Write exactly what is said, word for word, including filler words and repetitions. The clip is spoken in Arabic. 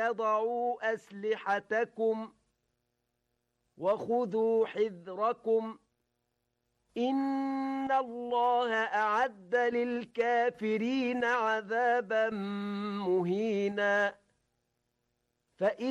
تضعوا أسلحتكم وخذوا حذركم إن الله أعد للكافرين عذابا مهينا. فإن